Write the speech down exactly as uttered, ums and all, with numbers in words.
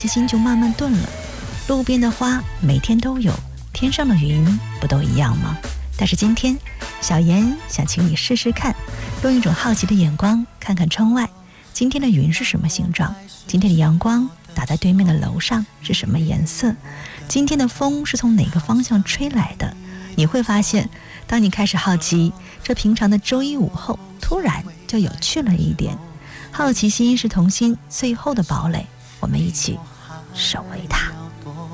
心就慢慢钝了。路边的花每天都有，天上的云不都一样吗？但是今天小妍想请你试试看，用一种好奇的眼光看看窗外，今天的云是什么形状？今天的阳光打在对面的楼上是什么颜色？今天的风是从哪个方向吹来的？你会发现，当你开始好奇，这平常的周一午后突然就有趣了一点。好奇心是童心最后的堡垒，我们一起守卫它。